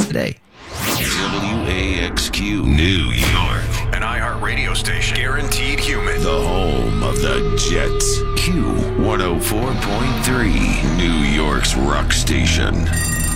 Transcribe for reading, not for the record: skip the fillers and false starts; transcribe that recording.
today. WAXQ New York, an iHeart radio station, guaranteed human. The home of the Jets. Q 104.3, New York's rock station.